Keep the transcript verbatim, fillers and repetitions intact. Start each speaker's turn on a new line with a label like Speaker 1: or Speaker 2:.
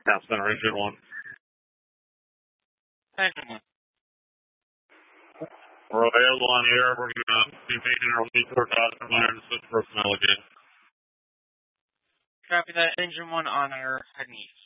Speaker 1: Half center engine one.
Speaker 2: Engine one.
Speaker 1: Royal on air, we're going to be making our way toward Dodson Line to switch personnel again.
Speaker 2: Copy that. Engine one on air, heading east.